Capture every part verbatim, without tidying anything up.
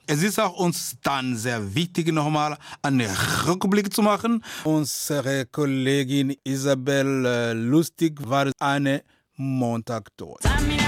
Es ist auch uns dann sehr wichtig, nochmal einen Rückblick zu machen. Unsere Kollegin Isabel Lustig war eine Montag dort.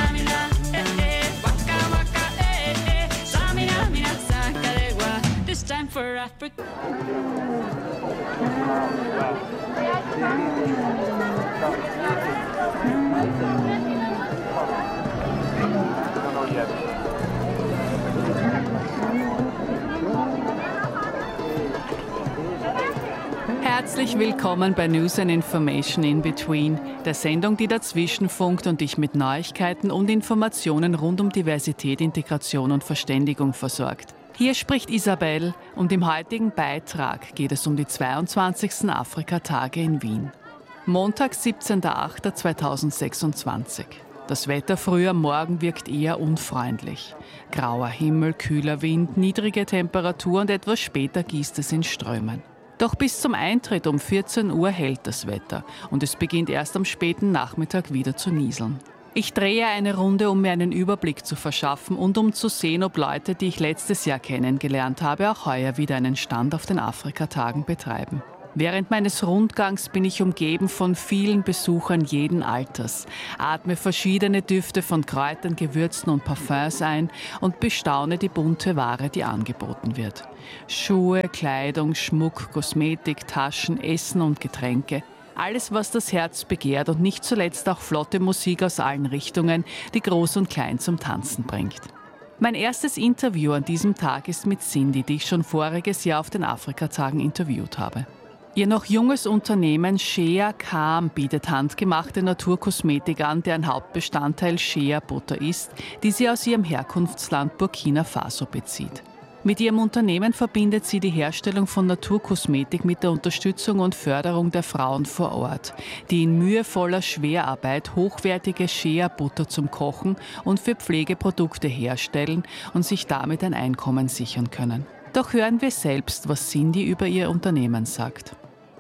Herzlich willkommen bei News and Information in Between, der Sendung, die dazwischen funkt und dich mit Neuigkeiten und Informationen rund um Diversität, Integration und Verständigung versorgt. Hier spricht Isabel und im heutigen Beitrag geht es um die zweiundzwanzigsten Afrikatage in Wien. Montag, siebzehnter achter zweitausendsechsundzwanzig. Das Wetter früh am Morgen wirkt eher unfreundlich. Grauer Himmel, kühler Wind, niedrige Temperatur und etwas später gießt es in Strömen. Doch bis zum Eintritt um vierzehn Uhr hält das Wetter und es beginnt erst am späten Nachmittag wieder zu nieseln. Ich drehe eine Runde, um mir einen Überblick zu verschaffen und um zu sehen, ob Leute, die ich letztes Jahr kennengelernt habe, auch heuer wieder einen Stand auf den Afrikatagen betreiben. Während meines Rundgangs bin ich umgeben von vielen Besuchern jeden Alters, atme verschiedene Düfte von Kräutern, Gewürzen und Parfums ein und bestaune die bunte Ware, die angeboten wird. Schuhe, Kleidung, Schmuck, Kosmetik, Taschen, Essen und Getränke. Alles, was das Herz begehrt und nicht zuletzt auch flotte Musik aus allen Richtungen, die Groß und Klein zum Tanzen bringt. Mein erstes Interview an diesem Tag ist mit Cindy, die ich schon voriges Jahr auf den Afrikatagen interviewt habe. Ihr noch junges Unternehmen Shea Calm bietet handgemachte Naturkosmetik an, deren Hauptbestandteil Shea Butter ist, die sie aus ihrem Herkunftsland Burkina Faso bezieht. Mit ihrem Unternehmen verbindet sie die Herstellung von Naturkosmetik mit der Unterstützung und Förderung der Frauen vor Ort, die in mühevoller Schwerarbeit hochwertige Shea-Butter zum Kochen und für Pflegeprodukte herstellen und sich damit ein Einkommen sichern können. Doch hören wir selbst, was Cindy über ihr Unternehmen sagt.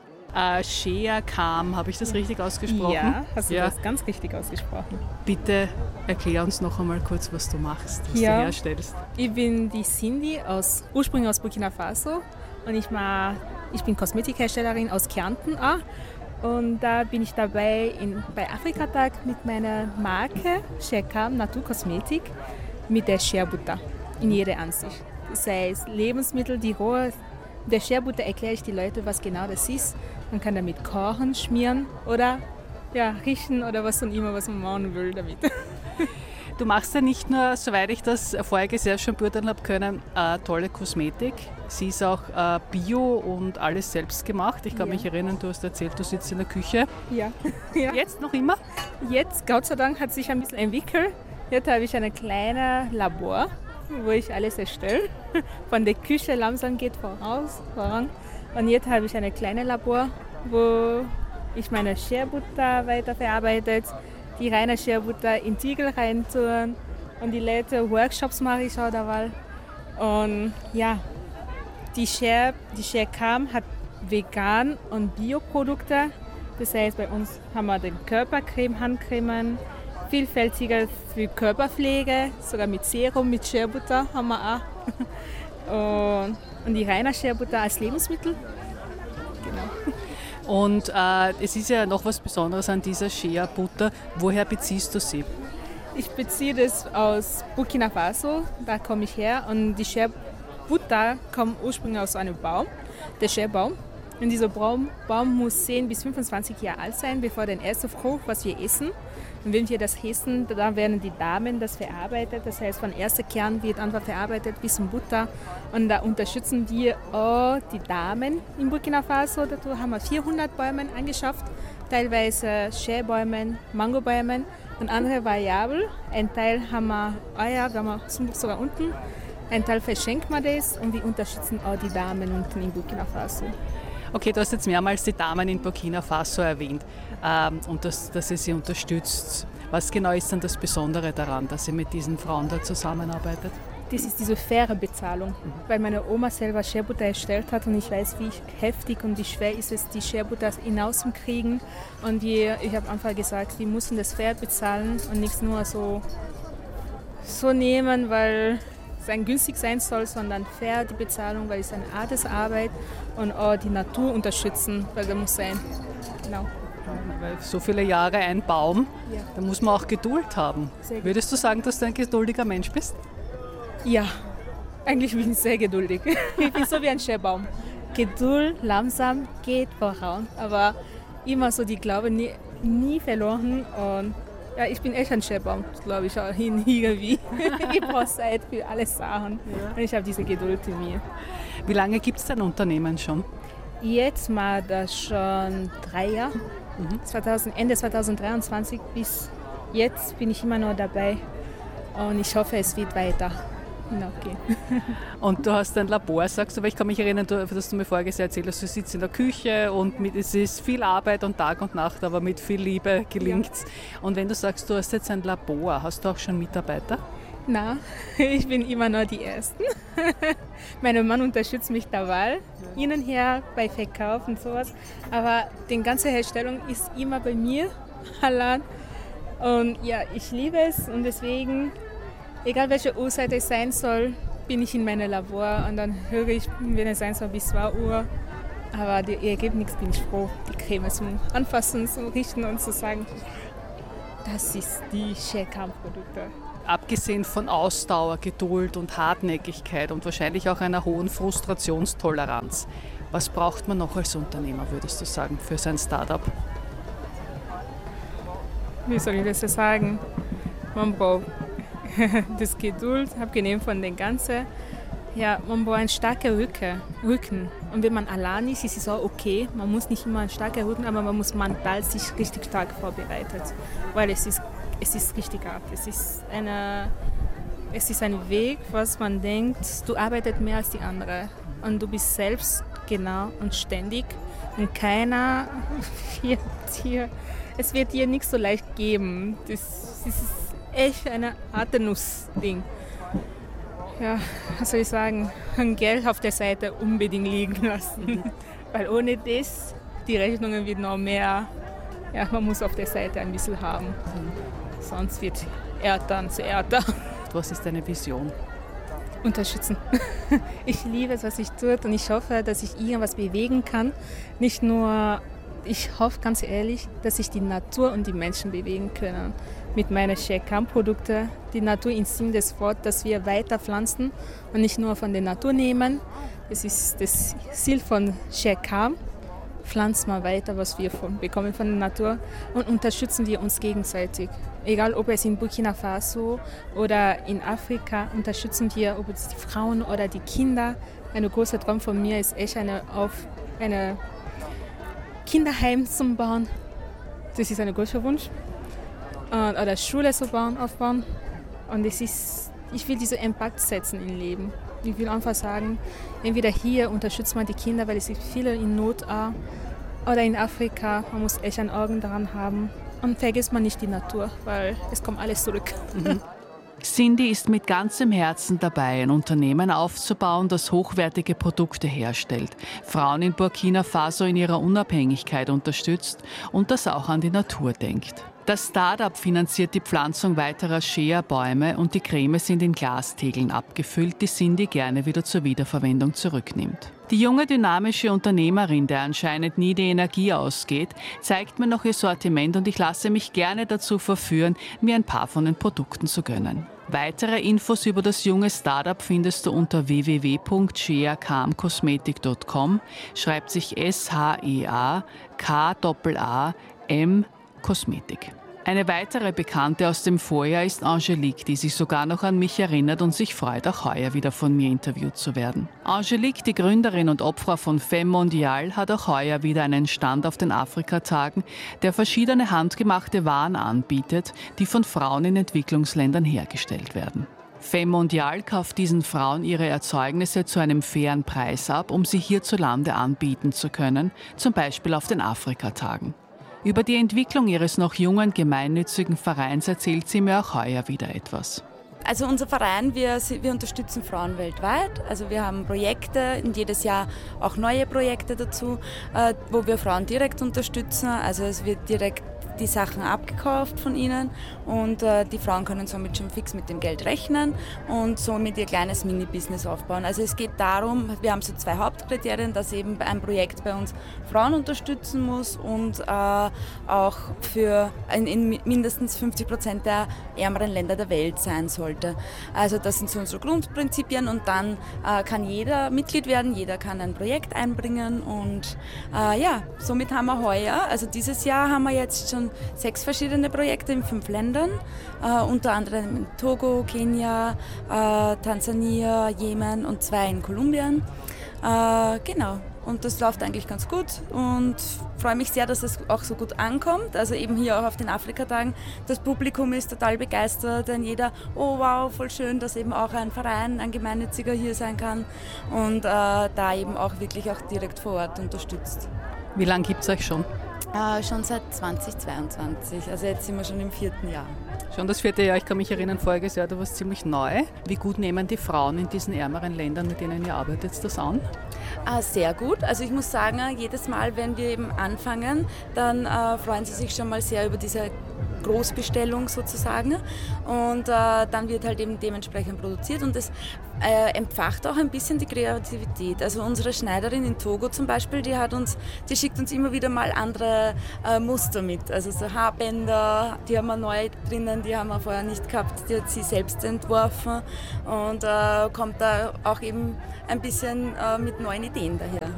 Uh, Shea Calm, habe ich das richtig ausgesprochen? Ja, hast du ja. das ganz richtig ausgesprochen. Bitte erklär uns noch einmal kurz, was du machst, was ja. du herstellst. Ich bin die Cindy, aus, ursprünglich aus Burkina Faso und ich, mach, ich bin Kosmetikherstellerin aus Kärnten auch. Und da bin ich dabei in, bei Afrikatag mit meiner Marke Shea Calm Naturkosmetik mit der Shea Butter in jeder Ansicht. Das heißt Lebensmittel, die rohe. Der Shea Butter erkläre ich die Leute, was genau das ist. Man kann damit kochen, schmieren oder ja, riechen oder was und immer, was man machen will damit. Du machst ja nicht nur, soweit ich das voriges Jahr schon beurteilen habe können, äh, tolle Kosmetik. Sie ist auch äh, bio und alles selbst gemacht. Ich kann ja. mich erinnern, du hast erzählt, du sitzt in der Küche. Ja. ja. Jetzt noch immer? Jetzt, Gott sei Dank, hat sich ein bisschen entwickelt. Jetzt habe ich ein kleines Labor, wo ich alles erstelle. Von der Küche langsam geht voraus, voran. Und jetzt habe ich ein kleines Labor, wo ich meine Shea Butter weiterverarbeitet, die reine Shea Butter in Tiegel reintun und die Leute Workshops mache ich auch dabei. Und ja, die Shea, die Shea Calm hat vegan und Bioprodukte. Das heißt, bei uns haben wir den Körpercreme, Handcremen, vielfältiger für Körperpflege, sogar mit Serum, mit Shea Butter haben wir auch. Und, und die reine Shea Butter als Lebensmittel. Genau. Und äh, es ist ja noch was Besonderes an dieser Shea Butter. Woher beziehst du sie? Ich beziehe das aus Burkina Faso, da komme ich her. Und die Shea Butter kommt ursprünglich aus einem Baum, der Shea-Baum. Und dieser Baum, Baum muss zehn bis fünfundzwanzig Jahre alt sein, bevor der erste Frucht, was wir essen. Und wenn wir das essen, dann werden die Damen das verarbeitet. Das heißt, von erster Kern wird einfach verarbeitet bis zum Butter. Und da unterstützen wir auch die Damen in Burkina Faso. Dazu haben wir vierhundert Bäume angeschafft, teilweise Shea-Bäume, Mangobäume und andere variabel. Ein Teil haben wir, ah ja, wir haben zum Beispiel sogar unten. Ein Teil verschenkt man das und wir unterstützen auch die Damen unten in Burkina Faso. Okay, du hast jetzt mehrmals die Damen in Burkina Faso erwähnt ähm, und dass, dass ihr sie unterstützt. Was genau ist denn das Besondere daran, dass ihr mit diesen Frauen da zusammenarbeitet? Das ist diese faire Bezahlung, weil meine Oma selber Shea Butter erstellt hat und ich weiß, wie heftig und wie schwer ist es, die Shea Butter hinauszukriegen. Und wir, ich habe einfach gesagt, wir müssen das fair bezahlen und nichts nur so, so nehmen, weil sein günstig sein soll, sondern fair die Bezahlung, weil es eine Art der Arbeit und auch die Natur unterstützen, weil das muss sein. Genau. Weil so viele Jahre ein Baum, Ja. da muss man auch Geduld haben. Sehr gut. Würdest du sagen, dass du ein geduldiger Mensch bist? Ja, eigentlich bin ich sehr geduldig. Ich bin so wie ein Schäbaum. Geduld, langsam, geht voran, aber immer so die Glaube nie, nie verloren. Und ja, ich bin echt ein Schäbaum, glaube ich, auch hin irgendwie. Ich brauche Zeit für alle Sachen Ja. und ich habe diese Geduld in mir. Wie lange gibt es dein Unternehmen schon? Jetzt mal das schon drei Jahre. Mhm. zweitausend, Ende zweitausenddreiundzwanzig bis jetzt bin ich immer noch dabei und ich hoffe, es wird weiter hinaufgehen. Und du hast ein Labor, sagst du, weil ich kann mich erinnern, du, dass du mir vorher erzählt hast, du sitzt in der Küche und mit, es ist viel Arbeit und Tag und Nacht, aber mit viel Liebe gelingt's. Und wenn du sagst, du hast jetzt ein Labor, hast du auch schon Mitarbeiter? Na, ich bin immer noch die Erste. Mein Mann unterstützt mich dabei, ihnen her bei Verkauf und sowas. Aber die ganze Herstellung ist immer bei mir allein. Und ja, ich liebe es und deswegen, egal welche Uhrzeit es sein soll, bin ich in meinem Labor und dann höre ich, wenn es sein soll, bis zwei Uhr. Aber die Ergebnis bin ich froh, die Creme zum Anfassen, zum Richten und zu sagen, das ist die Share-Camp-Produkte. Abgesehen von Ausdauer, Geduld und Hartnäckigkeit und wahrscheinlich auch einer hohen Frustrationstoleranz, was braucht man noch als Unternehmer, würdest du sagen, für sein Startup? Wie soll ich das sagen? Man braucht das Geduld, abgenehm von dem Ganzen. Ja, man braucht einen starken Rücken. Rücken. Und wenn man allein ist, ist es auch okay. Man muss nicht immer einen starken Rücken, aber man muss mental sich richtig stark vorbereitet. Weil es ist, es ist richtig hart. Es ist, eine, es ist ein Weg, was man denkt, du arbeitest mehr als die anderen. Und du bist selbst genau und ständig. Und keiner wird dir, es wird dir nicht so leicht geben. Das, das ist echt eine harte Nuss-Ding. Ja, was soll ich sagen, ein Geld auf der Seite unbedingt liegen lassen. Weil ohne das, die Rechnungen wird noch mehr, ja, man muss auf der Seite ein bisschen haben. Sonst wird Erdern zu Erdern. Was ist deine Vision? Unterstützen. Ich liebe es, was ich tue und ich hoffe, dass ich irgendwas bewegen kann. Nicht nur, ich hoffe ganz ehrlich, dass ich die Natur und die Menschen bewegen können. Mit meinen Share-Camp-Produkten, die Naturinstinkt des Wortes, dass wir weiter pflanzen und nicht nur von der Natur nehmen. Das ist das Ziel von Share-Camp. Pflanzen wir weiter, was wir von, bekommen von der Natur und unterstützen wir uns gegenseitig. Egal, ob es in Burkina Faso oder in Afrika, unterstützen wir, ob es die Frauen oder die Kinder. Ein großer Traum von mir ist echt eine, auf eine Kinderheim zu bauen. Das ist ein großer Wunsch. Und, oder Schule zu bauen, aufbauen. Und das ist, ich will diesen Impact setzen im Leben. Ich will einfach sagen, entweder hier unterstützt man die Kinder, weil es gibt viele in Not auch, oder in Afrika, man muss echt ein Augen daran haben. Und vergisst man nicht die Natur, weil es kommt alles zurück. Mhm. Cindy ist mit ganzem Herzen dabei, ein Unternehmen aufzubauen, das hochwertige Produkte herstellt, Frauen in Burkina Faso in ihrer Unabhängigkeit unterstützt und das auch an die Natur denkt. Das Start-up finanziert die Pflanzung weiterer Shea-Bäume und die Creme sind in Glastegeln abgefüllt, die Cindy gerne wieder zur Wiederverwendung zurücknimmt. Die junge, dynamische Unternehmerin, der anscheinend nie die Energie ausgeht, zeigt mir noch ihr Sortiment und ich lasse mich gerne dazu verführen, mir ein paar von den Produkten zu gönnen. Weitere Infos über das junge Startup findest du unter w w w punkt shea calm cosmetic punkt com, schreibt sich S H E A K A A M Kosmetik. Eine weitere Bekannte aus dem Vorjahr ist Angelique, die sich sogar noch an mich erinnert und sich freut, auch heuer wieder von mir interviewt zu werden. Angelique, die Gründerin und Obfrau von Femme Mondiale, hat auch heuer wieder einen Stand auf den Afrikatagen, der verschiedene handgemachte Waren anbietet, die von Frauen in Entwicklungsländern hergestellt werden. Femme Mondiale kauft diesen Frauen ihre Erzeugnisse zu einem fairen Preis ab, um sie hierzulande anbieten zu können, zum Beispiel auf den Afrikatagen. Über die Entwicklung ihres noch jungen gemeinnützigen Vereins erzählt sie mir auch heuer wieder etwas. Also unser Verein, wir, wir unterstützen Frauen weltweit. Also wir haben Projekte und jedes Jahr auch neue Projekte dazu, wo wir Frauen direkt unterstützen. Also es wird direkt die Sachen abgekauft von ihnen und äh, die Frauen können somit schon fix mit dem Geld rechnen und somit ihr kleines Mini-Business aufbauen. Also es geht darum, wir haben so zwei Hauptkriterien, dass eben ein Projekt bei uns Frauen unterstützen muss und äh, auch für in, in mindestens fünfzig Prozent der ärmeren Länder der Welt sein sollte. Also das sind so unsere Grundprinzipien und dann äh, kann jeder Mitglied werden, jeder kann ein Projekt einbringen und äh, ja, somit haben wir heuer, also dieses Jahr haben wir jetzt schon sechs verschiedene Projekte in fünf Ländern, äh, unter anderem in Togo, Kenia, äh, Tansania, Jemen und zwei in Kolumbien. Äh, genau. Und das läuft eigentlich ganz gut und freue mich sehr, dass es auch so gut ankommt. Also eben hier auch auf den Afrikatagen. Das Publikum ist total begeistert, denn jeder, oh wow, voll schön, dass eben auch ein Verein, ein Gemeinnütziger hier sein kann und äh, da eben auch wirklich auch direkt vor Ort unterstützt. Wie lange gibt es euch schon? Äh, schon seit zweitausendzweiundzwanzig, also jetzt sind wir schon im vierten Jahr. Schon das vierte Jahr, ich kann mich erinnern, voriges Jahr, da war es ziemlich neu. Wie gut nehmen die Frauen in diesen ärmeren Ländern, mit denen ihr arbeitet, das an? Ah, sehr gut. Also ich muss sagen, jedes Mal, wenn wir eben anfangen, dann äh, freuen sie sich schon mal sehr über diese Großbestellung sozusagen und äh, dann wird halt eben dementsprechend produziert und es äh, entfacht auch ein bisschen die Kreativität. Also unsere Schneiderin in Togo zum Beispiel, die hat uns, die schickt uns immer wieder mal andere äh, Muster mit. Also so Haarbänder, die haben wir neu drinnen, die haben wir vorher nicht gehabt, die hat sie selbst entworfen und äh, kommt da auch eben ein bisschen äh, mit neuen Ideen daher.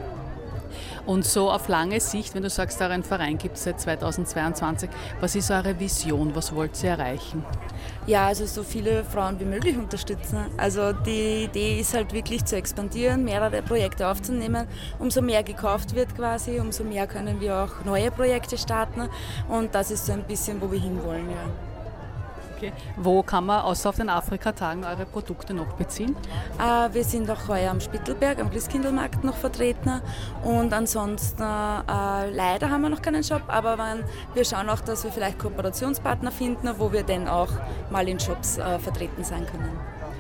Und so auf lange Sicht, wenn du sagst, euren Verein gibt es seit zweitausendzweiundzwanzig, was ist eure Vision, was wollt ihr erreichen? Ja, also so viele Frauen wie möglich unterstützen. Also die Idee ist halt wirklich zu expandieren, mehrere Projekte aufzunehmen. Umso mehr gekauft wird quasi, umso mehr können wir auch neue Projekte starten und das ist so ein bisschen, wo wir hinwollen, ja. Okay. Wo kann man außer auf den Afrikatagen eure Produkte noch beziehen? Äh, wir sind auch heuer am Spittelberg, am Christkindlmarkt noch vertreten und ansonsten äh, leider haben wir noch keinen Shop, aber wenn, wir schauen auch, dass wir vielleicht Kooperationspartner finden, wo wir dann auch mal in Shops äh, vertreten sein können.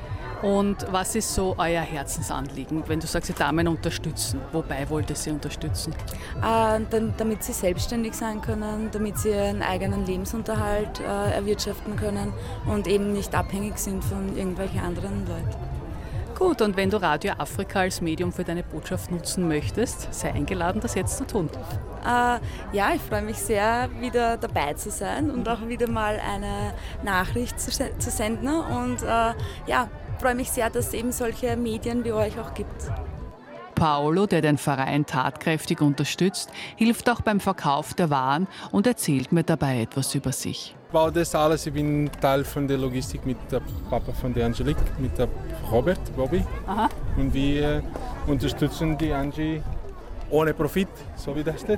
Und was ist so euer Herzensanliegen, wenn du sagst, die Damen unterstützen? Wobei wollt ihr sie unterstützen? Äh, dann, damit sie selbstständig sein können, damit sie ihren eigenen Lebensunterhalt äh, erwirtschaften können und eben nicht abhängig sind von irgendwelchen anderen Leuten. Gut, und wenn du Radio Afrika als Medium für deine Botschaft nutzen möchtest, sei eingeladen, das jetzt zu tun. Äh, ja, ich freue mich sehr, wieder dabei zu sein und auch wieder mal eine Nachricht zu, zu senden und äh, ja, freue mich sehr, dass es eben solche Medien wie euch auch gibt. Paolo, der den Verein tatkräftig unterstützt, hilft auch beim Verkauf der Waren und erzählt mir dabei etwas über sich. Ich baue das alles, ich bin Teil von der Logistik mit dem Papa von der Angelique, mit dem Robert, Bobby. Aha. Und wir unterstützen die Angie ohne Profit, so wie das steht.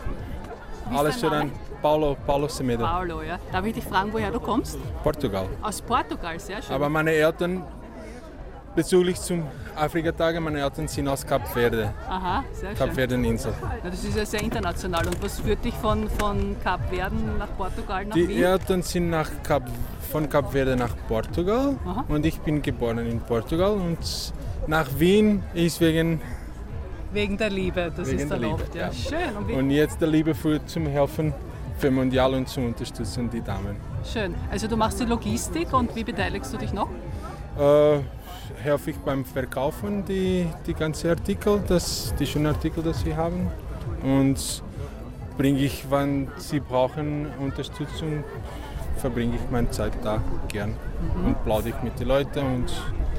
Wie Alles ist für dein dann Name? Paulo, Paulo Semedo, Paolo, ja. Darf ich dich fragen, woher du kommst? Portugal. Aus Portugal, sehr schön. Aber meine Eltern, bezüglich zum Afrikatagen, meine Eltern sind aus Kap Verde, Aha, sehr schön. Kap Verden-Insel. Ja, das ist ja sehr international. Und was führt dich von, von Kap Verden nach Portugal, nach Die Wien? Eltern sind nach Kap, von Kap Verde nach Portugal. Aha. Und ich bin geboren in Portugal und nach Wien ist wegen Wegen der Liebe, das Wegen ist der erlaubt. Liebe, Ja. ja. Schön. Und wie, Und jetzt der Liebe für zum Helfen für Mondial und zu unterstützen die Damen. schön. Also du machst die Logistik und wie beteiligst du dich noch? Äh, helfe ich beim Verkaufen die, die ganzen Artikel, das, die schönen Artikel, die wir haben. Und bringe ich, wenn sie brauchen Unterstützung, verbringe ich meine Zeit da gern. Mhm. Und plaudere ich mit den Leuten und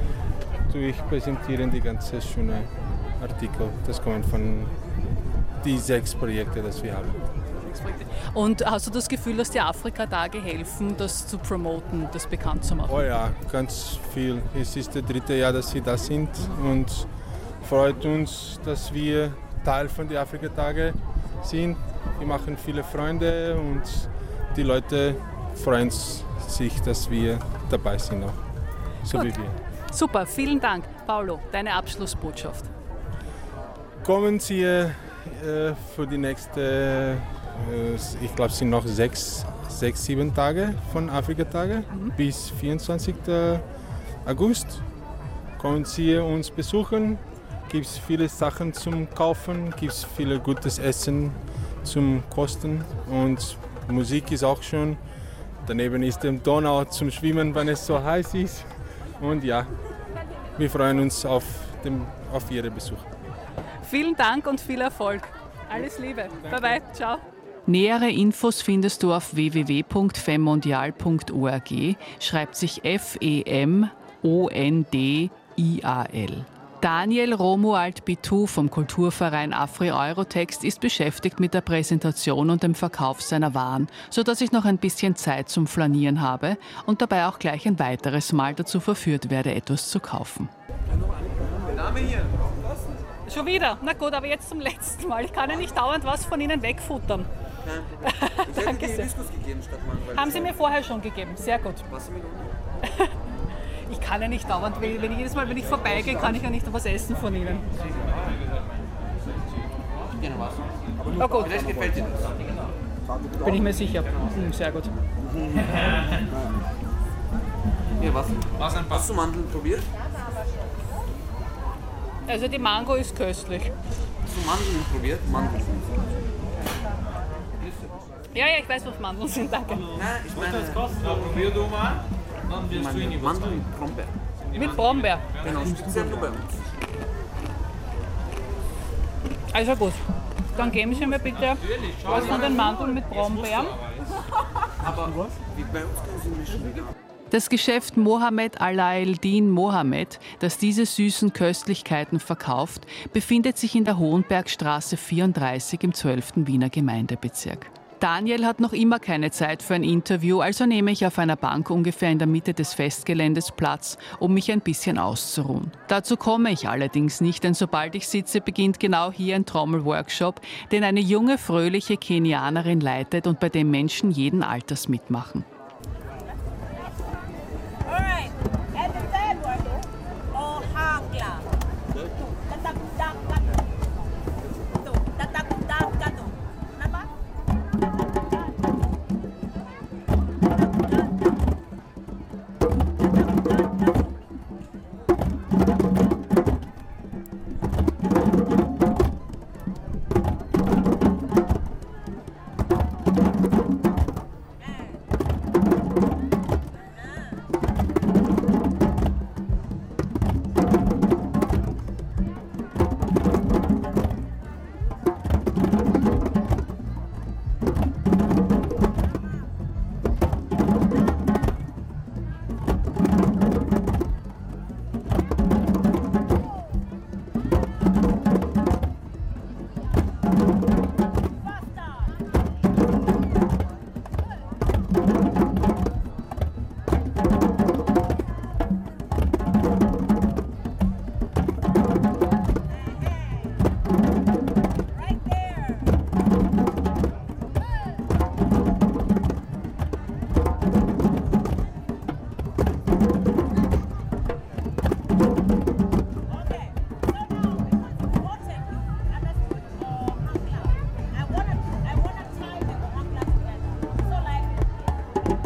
tue ich präsentieren die ganzen schönen Artikel. Das kommen von die sechs Projekte, die wir haben. Und hast du das Gefühl, dass die Afrika-Tage helfen, das zu promoten, das bekannt zu machen? Oh ja, ganz viel. Es ist das dritte Jahr, dass wir da sind und freut uns, dass wir Teil von den Afrika-Tage sind. Wir machen viele Freunde und die Leute freuen sich, dass wir dabei sind, auch. So Gut. wie wir. Super, vielen Dank. Paolo, deine Abschlussbotschaft. Kommen Sie äh, für die nächsten, äh, ich glaube, es sind noch sechs, sechs, sieben Tage von Afrika-Tage mhm. bis vierundzwanzigsten August. Kommen Sie uns besuchen. Gibt es viele Sachen zum Kaufen, gibt es viel gutes Essen zum Kosten und Musik ist auch schön. Daneben ist der Donau zum Schwimmen, wenn es so heiß ist. Und ja, wir freuen uns auf, den, auf Ihren Besuch. Vielen Dank und viel Erfolg. Alles Liebe. Bye bye. Ciao. Nähere Infos findest du auf w w w punkt femmondial punkt org, schreibt sich F E M O N D I A L. Daniel Romuald Bitou vom Kulturverein Afri Eurotext ist beschäftigt mit der Präsentation und dem Verkauf seiner Waren, sodass ich noch ein bisschen Zeit zum Flanieren habe und dabei auch gleich ein weiteres Mal dazu verführt werde, etwas zu kaufen. Name hier. Schon wieder? Na gut, aber jetzt zum letzten Mal. Ich kann ja nicht dauernd was von Ihnen wegfuttern. Kein Problem. Ich hätte dir Hibiskus gegeben statt Mango. Haben Sie mir vorher schon gegeben. Sehr gut. Wassermelone? Ich kann ja nicht dauernd, wenn ich jedes Mal, wenn ich vorbeigehe, kann ich ja nicht was essen von Ihnen. Gerne was. Oh gut. Vielleicht gefällt dir das. Bin ich mir sicher. Hm, sehr gut. Hier, was? Hast du Mandeln probiert? Also die Mango ist köstlich. Hast du Mandeln probiert? Mandeln. Ja, ja, ich weiß, was Mandeln sind, danke. Nein, ich meine... Probier du mal. Dann wirst du ihn Mandeln mit Brombeer. Mit Brombeer. Genau, speziell nur bei uns. Also gut, dann geben Sie mir bitte was von den Mandeln mit Brombeeren. Aber wie bei uns können Sie mischen. Das Geschäft Mohammed Alaeddin Mohammed, das diese süßen Köstlichkeiten verkauft, befindet sich in der Hohenbergstraße vierunddreißig im zwölften Wiener Gemeindebezirk. Daniel hat noch immer keine Zeit für ein Interview, also nehme ich auf einer Bank ungefähr in der Mitte des Festgeländes Platz, um mich ein bisschen auszuruhen. Dazu komme ich allerdings nicht, denn sobald ich sitze, beginnt genau hier ein Trommelworkshop, den eine junge, fröhliche Kenianerin leitet und bei dem Menschen jeden Alters mitmachen.